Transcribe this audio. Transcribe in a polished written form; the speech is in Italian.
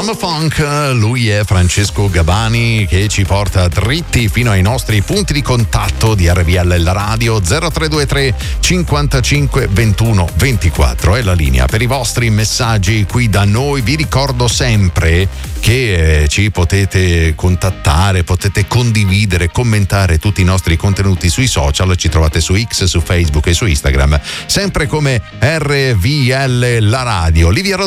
Summer Funk. Lui è Francesco Gabani, che ci porta dritti fino ai nostri punti di contatto di RVL la radio. 0323 55 21 24 è la linea per i vostri messaggi qui da noi. Vi ricordo sempre che ci potete contattare, potete condividere, commentare tutti i nostri contenuti sui social. Ci trovate su X, su Facebook e su Instagram, sempre come RVL la radio. Livia